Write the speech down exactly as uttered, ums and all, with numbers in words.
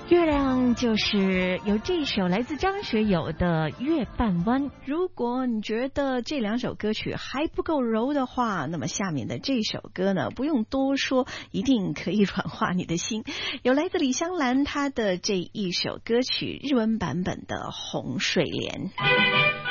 月亮就是有这首来自张学友的《月半弯》。如果你觉得这两首歌曲还不够柔的话，那么下面的这首歌呢，不用多说，一定可以软化你的心。有来自李香兰她的这一首歌曲日文版本的《红睡莲》。